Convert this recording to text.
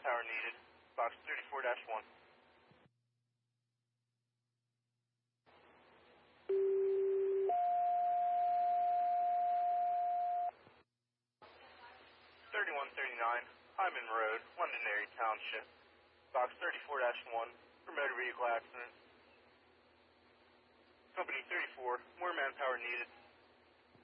manpower needed. Box 34-1. 3139 Hyman Road, Londonderry Township. Box 34-1 for motor vehicle accident. Company 34, more manpower needed.